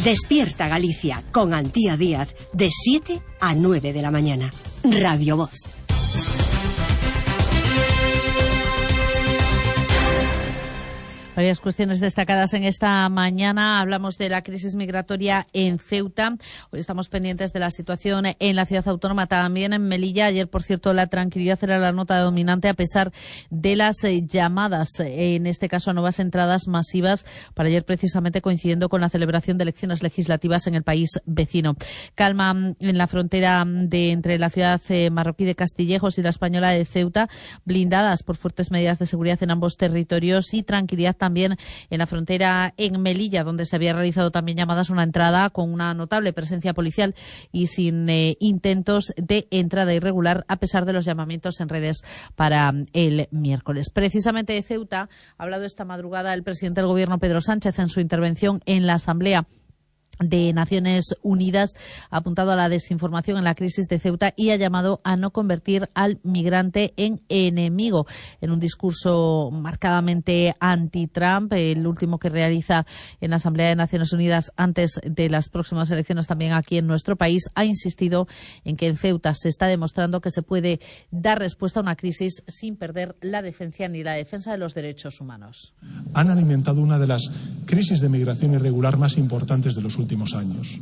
Despierta Galicia con Antía Díaz de 7 a 9 de la mañana. Radio Voz. Varias cuestiones destacadas en esta mañana. Hablamos de la crisis migratoria en Ceuta. Hoy estamos pendientes de la situación en la ciudad autónoma, también en Melilla. Ayer, por cierto, la tranquilidad era la nota dominante a pesar de las llamadas, en este caso a nuevas entradas masivas, para ayer precisamente coincidiendo con la celebración de elecciones legislativas en el país vecino. Calma en la frontera entre la ciudad marroquí de Castillejos y la española de Ceuta, blindadas por fuertes medidas de seguridad en ambos territorios, y tranquilidad también en la frontera en Melilla, donde se había realizado también llamadas a una entrada con una notable presencia policial y sin intentos de entrada irregular, a pesar de los llamamientos en redes para el miércoles. Precisamente de Ceuta ha hablado esta madrugada el presidente del Gobierno, Pedro Sánchez, en su intervención en la Asamblea de Naciones Unidas. Ha apuntado a la desinformación en la crisis de Ceuta y ha llamado a no convertir al migrante en enemigo. En un discurso marcadamente anti-Trump, el último que realiza en la Asamblea de Naciones Unidas antes de las próximas elecciones también aquí en nuestro país, ha insistido en que en Ceuta se está demostrando que se puede dar respuesta a una crisis sin perder la decencia ni la defensa de los derechos humanos. Han alimentado una de las crisis de migración irregular más importantes de los últimos años.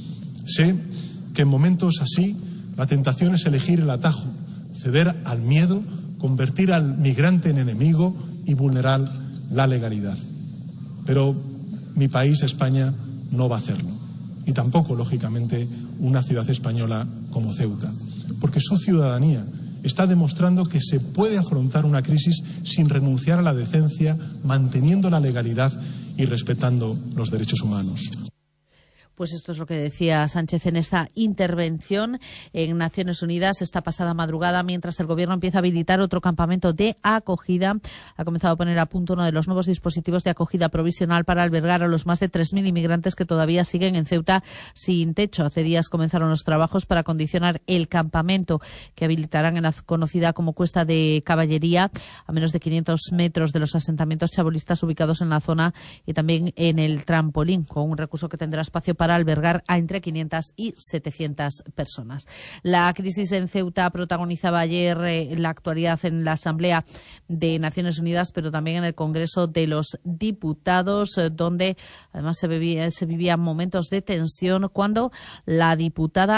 Sé que en momentos así la tentación es elegir el atajo, ceder al miedo, convertir al migrante en enemigo y vulnerar la legalidad. Pero mi país, España, no va a hacerlo. Y tampoco, lógicamente, una ciudad española como Ceuta. Porque su ciudadanía está demostrando que se puede afrontar una crisis sin renunciar a la decencia, manteniendo la legalidad y respetando los derechos humanos. Pues esto es lo que decía Sánchez en esta intervención en Naciones Unidas esta pasada madrugada, mientras el Gobierno empieza a habilitar otro campamento de acogida. Ha comenzado a poner a punto uno de los nuevos dispositivos de acogida provisional para albergar a los más de 3.000 inmigrantes que todavía siguen en Ceuta sin techo. Hace días comenzaron los trabajos para acondicionar el campamento que habilitarán en la conocida como Cuesta de Caballería, a menos de 500 metros de los asentamientos chabolistas ubicados en la zona, y también en el trampolín, con un recurso que tendrá espacio para albergar a entre 500 y 700 personas. La crisis en Ceuta protagonizaba ayer la actualidad en la Asamblea de Naciones Unidas, pero también en el Congreso de los Diputados, donde además se vivían momentos de tensión cuando la diputada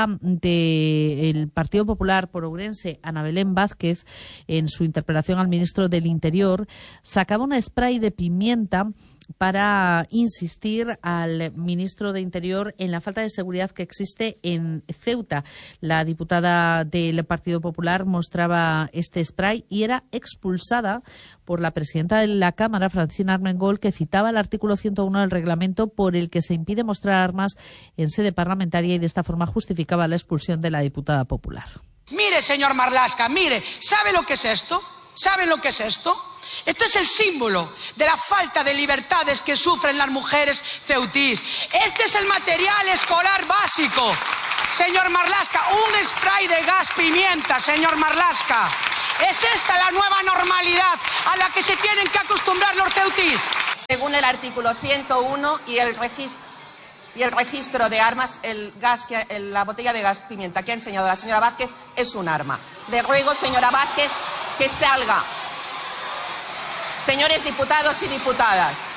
del Partido Popular por Ourense, Ana Belén Vázquez, en su interpelación al ministro del Interior, sacaba un spray de pimienta para insistir al ministro de Interior en la falta de seguridad que existe en Ceuta. La diputada del Partido Popular mostraba este spray y era expulsada por la presidenta de la Cámara, Francina Armengol, que citaba el artículo 101 del reglamento por el que se impide mostrar armas en sede parlamentaria, y de esta forma justificaba la expulsión de la diputada popular. Mire, señor Marlaska, mire, ¿sabe lo que es esto? ¿Saben lo que es esto? Esto es el símbolo de la falta de libertades que sufren las mujeres ceutís. Este es el material escolar básico. Señor Marlaska, un spray de gas pimienta, señor Marlaska. ¿Es esta la nueva normalidad a la que se tienen que acostumbrar los ceutís? Según el artículo 101 y el registro de armas, la botella de gas pimienta que ha enseñado la señora Vázquez es un arma. Le ruego, señora Vázquez, que salga. Señores diputados y diputadas.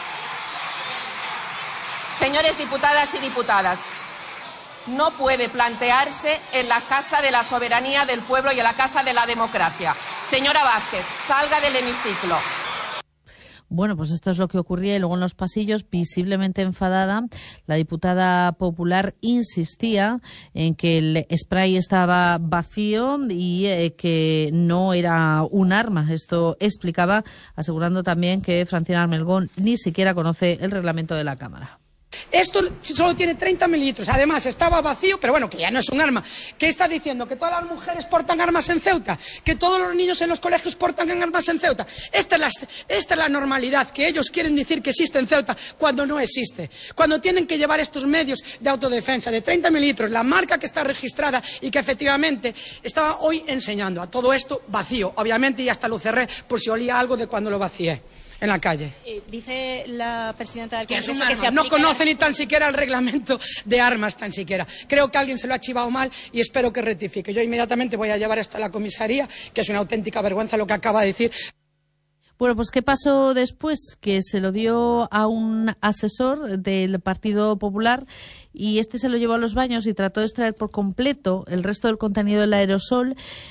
Señores diputadas y diputadas. No puede plantearse en la casa de la soberanía del pueblo y en la casa de la democracia. Señora Vázquez, salga del hemiciclo. Bueno, pues esto es lo que ocurría, y luego en los pasillos, visiblemente enfadada, la diputada popular insistía en que el spray estaba vacío y que no era un arma. Esto explicaba, asegurando también que Francina Armengol ni siquiera conoce el reglamento de la Cámara. Esto solo tiene 30 mililitros, además estaba vacío, pero bueno, que ya no es un arma. ¿Qué está diciendo? ¿Que todas las mujeres portan armas en Ceuta? ¿Que todos los niños en los colegios portan armas en Ceuta? Esta es la normalidad que ellos quieren decir que existe en Ceuta cuando no existe. Cuando tienen que llevar estos medios de autodefensa de 30 mililitros, la marca que está registrada y que efectivamente estaba hoy enseñando. A todo esto vacío, obviamente, y hasta lo cerré por si olía algo de cuando lo vacié. en la calle. Dice la presidenta del Congreso que se aplica... No conoce ni tan siquiera el reglamento de armas, tan siquiera. Creo que alguien se lo ha chivado mal y espero que rectifique. Yo inmediatamente voy a llevar esto a la comisaría, que es una auténtica vergüenza lo que acaba de decir. Bueno, pues ¿qué pasó después? Que se lo dio a un asesor del Partido Popular y este se lo llevó a los baños y trató de extraer por completo el resto del contenido del aerosol,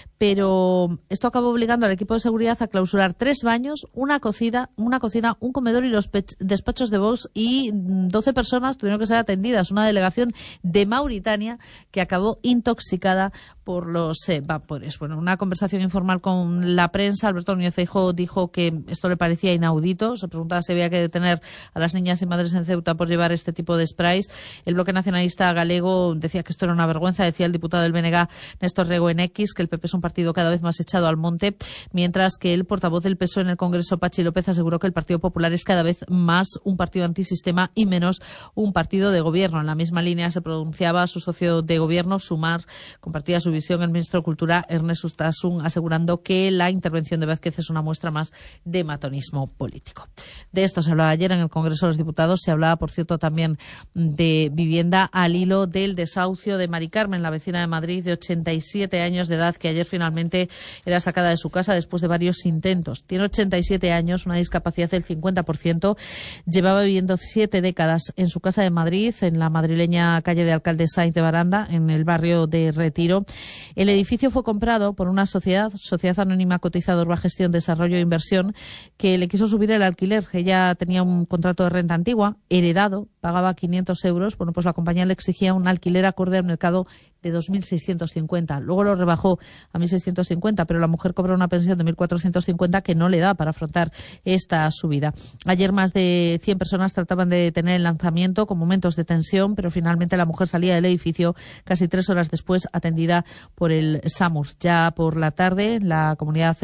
pero esto acabó obligando al equipo de seguridad a clausurar 3 baños, una cocina, un comedor y los despachos de Vox, y 12 personas tuvieron que ser atendidas. Una delegación de Mauritania que acabó intoxicada por los vapores. Bueno, una conversación informal con la prensa. Alberto Núñez Feijóo dijo que esto le parecía inaudito. Se preguntaba si había que detener a las niñas y madres en Ceuta por llevar este tipo de sprays. El bloque nacionalista galego decía que esto era una vergüenza. Decía el diputado del BNG, Néstor Rego, en X, que el PP es un partido cada vez más echado al monte, mientras que el portavoz del PSOE en el Congreso, Pachi López, aseguró que el Partido Popular es cada vez más un partido antisistema y menos un partido de gobierno. En la misma línea se pronunciaba su socio de gobierno, Sumar. Compartía su visión el ministro de Cultura, Ernest Urtasun, asegurando que la intervención de Vázquez es una muestra más de matonismo político. De esto se hablaba ayer en el Congreso de los Diputados. Se hablaba, por cierto, también de vivienda al hilo del desahucio de Mari Carmen, la vecina de Madrid de 87 años de edad, que ayer finalmente era sacada de su casa después de varios intentos. Tiene 87 años, una discapacidad del 50%. Llevaba viviendo 7 décadas en su casa de Madrid, en la madrileña calle de Alcalde Sainz de Baranda, en el barrio de Retiro. El edificio fue comprado por una sociedad anónima cotizada Urba Gestión, Desarrollo e Inversión, que le quiso subir el alquiler. Ella tenía un contrato de renta antigua, heredado, pagaba 500 euros. Bueno, pues la compañía le exigía un alquiler acorde al mercado de 2.650. Luego lo rebajó a 1.650, pero la mujer cobra una pensión de 1.450 que no le da para afrontar esta subida. Ayer más de 100 personas trataban de detener el lanzamiento con momentos de tensión, pero finalmente la mujer salía del edificio casi 3 horas después, atendida por el SAMUR. Ya por la tarde, en la Comunidad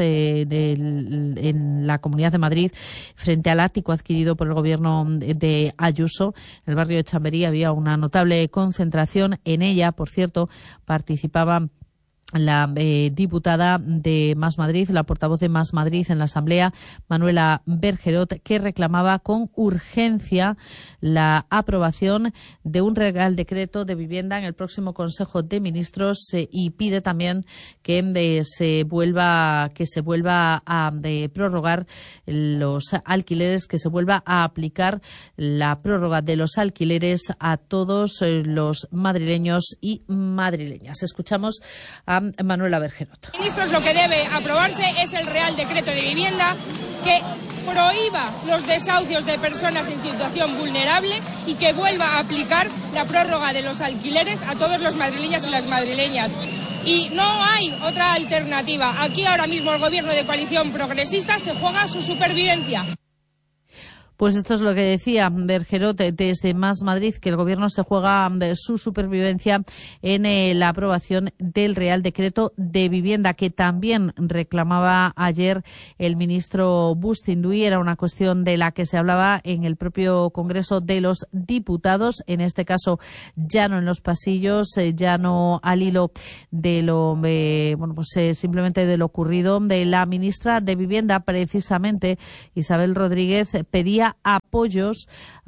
de Madrid, frente al ático adquirido por el gobierno de Ayuso, en el barrio de Chamberí, había una notable concentración. En ella, por cierto, participaba la diputada de Más Madrid, la portavoz de Más Madrid en la Asamblea, Manuela Bergerot, que reclamaba con urgencia la aprobación de un Real Decreto de Vivienda en el próximo Consejo de Ministros y pide también que se vuelva a prorrogar los alquileres, que se vuelva a aplicar la prórroga de los alquileres a todos los madrileños y madrileñas. Escuchamos a Manuela Bergerot. Ministros, lo que debe aprobarse es el Real Decreto de Vivienda que prohíba los desahucios de personas en situación vulnerable y que vuelva a aplicar la prórroga de los alquileres a todos los madrileños y las madrileñas. Y no hay otra alternativa. Aquí ahora mismo el gobierno de coalición progresista se juega su supervivencia. Pues esto es lo que decía Bergerot desde Más Madrid, que el Gobierno se juega su supervivencia en la aprobación del Real Decreto de Vivienda, que también reclamaba ayer el ministro Bustinduy. Era una cuestión de la que se hablaba en el propio Congreso de los Diputados, en este caso ya no en los pasillos, ya no al hilo de lo simplemente de lo ocurrido. De la ministra de Vivienda, precisamente, Isabel Rodríguez, pedía apoyos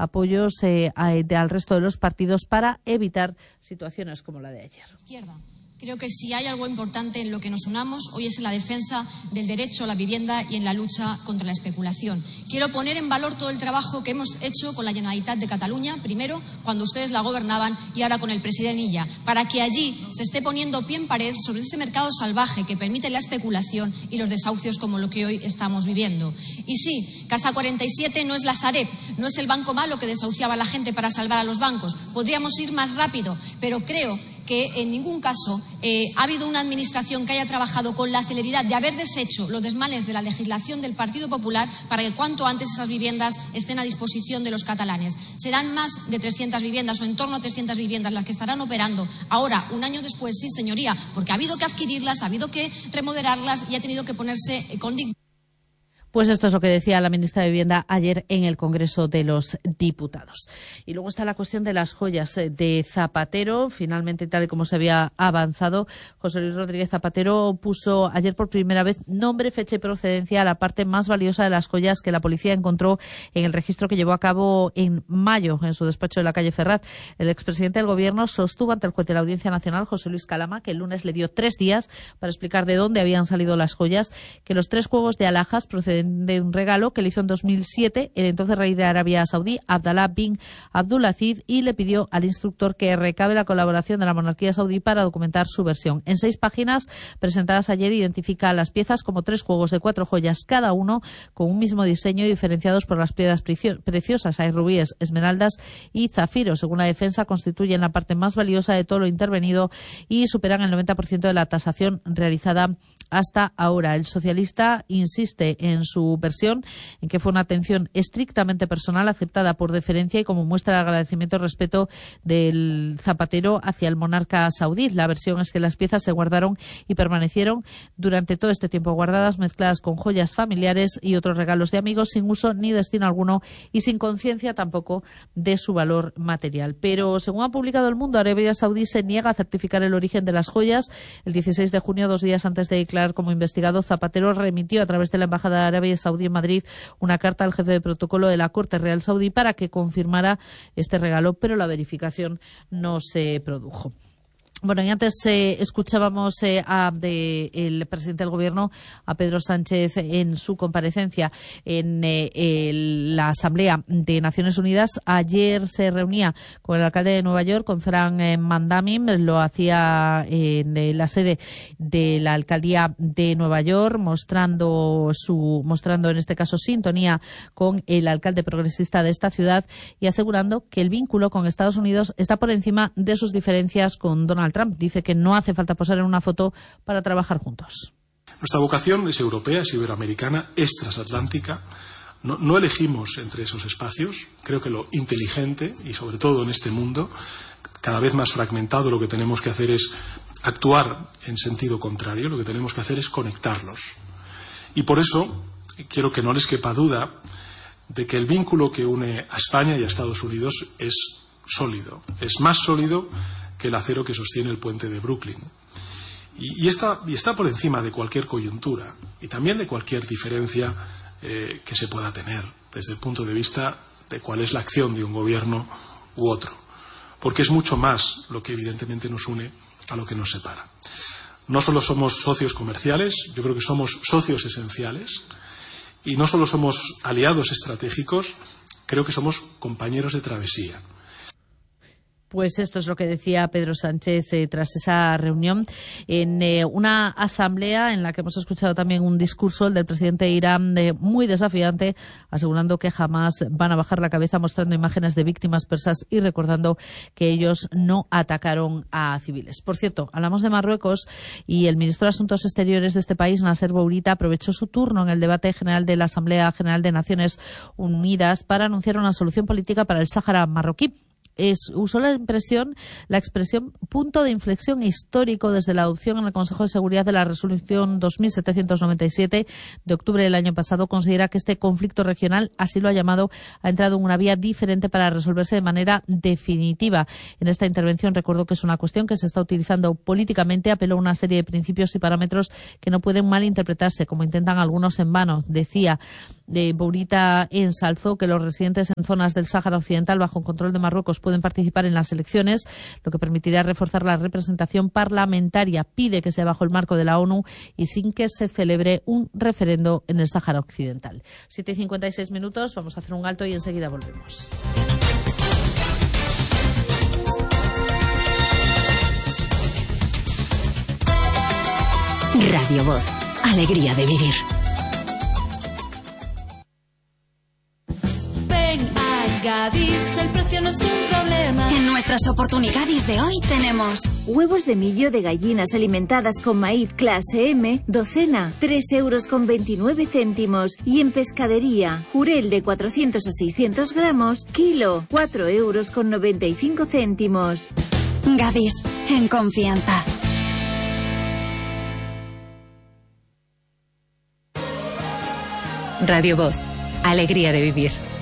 al resto de los partidos para evitar situaciones como la de ayer. Izquierda. Creo que si hay algo importante en lo que nos unamos hoy es en la defensa del derecho a la vivienda y en la lucha contra la especulación. Quiero poner en valor todo el trabajo que hemos hecho con la Generalitat de Cataluña, primero cuando ustedes la gobernaban y ahora con el presidente Illa, para que allí se esté poniendo pie en pared sobre ese mercado salvaje que permite la especulación y los desahucios como lo que hoy estamos viviendo. Y sí, Casa 47 no es la Sareb, no es el banco malo que desahuciaba a la gente para salvar a los bancos. Podríamos ir más rápido, pero creo que en ningún caso ha habido una administración que haya trabajado con la celeridad de haber deshecho los desmanes de la legislación del Partido Popular para que cuanto antes esas viviendas estén a disposición de los catalanes. Serán más de 300 viviendas o en torno a 300 viviendas las que estarán operando ahora, un año después, sí señoría, porque ha habido que adquirirlas, ha habido que remodelarlas y ha tenido que ponerse con dignidad. Pues esto es lo que decía la ministra de Vivienda ayer en el Congreso de los Diputados. Y luego está la cuestión de las joyas de Zapatero. Finalmente, tal y como se había avanzado, José Luis Rodríguez Zapatero puso ayer por primera vez nombre, fecha y procedencia a la parte más valiosa de las joyas que la policía encontró en el registro que llevó a cabo en mayo en su despacho de la calle Ferraz. El expresidente del Gobierno sostuvo ante el juez de la Audiencia Nacional, José Luis Calama, que el lunes le dio 3 días para explicar de dónde habían salido las joyas, que los 3 juegos de alhajas proceden de un regalo que le hizo en 2007 el entonces rey de Arabia Saudí, Abdallah bin Abdulaziz, y le pidió al instructor que recabe la colaboración de la monarquía saudí para documentar su versión. En 6 páginas presentadas ayer identifica las piezas como 3 juegos de 4 joyas cada uno, con un mismo diseño y diferenciados por las piedras preciosas. Hay rubíes, esmeraldas y zafiros. Según la defensa, constituyen la parte más valiosa de todo lo intervenido y superan el 90% de la tasación realizada hasta ahora. El socialista insiste en su versión en que fue una atención estrictamente personal aceptada por deferencia y como muestra de agradecimiento y respeto del Zapatero hacia el monarca saudí. La versión es que las piezas se guardaron y permanecieron durante todo este tiempo guardadas, mezcladas con joyas familiares y otros regalos de amigos, sin uso ni destino alguno y sin conciencia tampoco de su valor material. Pero según ha publicado El Mundo, Arabia Saudí se niega a certificar el origen de las joyas. El 16 de junio, 2 días antes de declarar como investigado, Zapatero remitió a través de la Embajada de Arabia Saudí en Madrid una carta al jefe de protocolo de la Corte Real Saudí para que confirmara este regalo, pero la verificación no se produjo. Bueno, y antes escuchábamos el presidente del Gobierno, a Pedro Sánchez, en su comparecencia en la Asamblea de Naciones Unidas. Ayer se reunía con el alcalde de Nueva York, con Zoran Mandamim. Lo hacía en la sede de la alcaldía de Nueva York, mostrando en este caso sintonía con el alcalde progresista de esta ciudad y asegurando que el vínculo con Estados Unidos está por encima de sus diferencias con Donald Trump. Dice que no hace falta posar en una foto para trabajar juntos. Nuestra vocación es europea, es iberoamericana, es transatlántica. No elegimos entre esos espacios. Creo que lo inteligente, y sobre todo en este mundo cada vez más fragmentado, lo que tenemos que hacer es actuar en sentido contrario. Lo que tenemos que hacer es conectarlos. Y por eso quiero que no les quepa duda de que el vínculo que une a España y a Estados Unidos es sólido. Es más sólido que el acero que sostiene el puente de Brooklyn. Y está por encima de cualquier coyuntura y también de cualquier diferencia que se pueda tener desde el punto de vista de cuál es la acción de un gobierno u otro. Porque es mucho más lo que evidentemente nos une a lo que nos separa. No solo somos socios comerciales, yo creo que somos socios esenciales, y no solo somos aliados estratégicos, creo que somos compañeros de travesía. Pues esto es lo que decía Pedro Sánchez tras esa reunión en una asamblea en la que hemos escuchado también un discurso, el del presidente de Irán, muy desafiante, asegurando que jamás van a bajar la cabeza, mostrando imágenes de víctimas persas y recordando que ellos no atacaron a civiles. Por cierto, hablamos de Marruecos y el ministro de Asuntos Exteriores de este país, Nasser Bourita, aprovechó su turno en el debate general de la Asamblea General de Naciones Unidas para anunciar una solución política para el Sáhara marroquí. Usó la expresión punto de inflexión histórico desde la adopción en el Consejo de Seguridad de la Resolución 2797 de octubre del año pasado. Considera que este conflicto regional, así lo ha llamado, ha entrado en una vía diferente para resolverse de manera definitiva. En esta intervención recordó que es una cuestión que se está utilizando políticamente. Apeló a una serie de principios y parámetros que no pueden malinterpretarse, como intentan algunos en vano. Decía, Bourita ensalzó que los residentes en zonas del Sáhara Occidental bajo control de Marruecos pueden participar en las elecciones, lo que permitirá reforzar la representación parlamentaria. Pide que sea bajo el marco de la ONU y sin que se celebre un referendo en el Sáhara Occidental. 7:56 minutos, vamos a hacer un alto y enseguida volvemos. Radio Voz, alegría de vivir. Gadis, el precio no es un problema. En nuestras oportunidades de hoy tenemos huevos de millo de gallinas alimentadas con maíz clase M, docena, 3,29 €. Y en pescadería, jurel de 400 a 600 gramos, kilo, 4,95 €. Gadis, en confianza. Radio Voz. Alegría de vivir.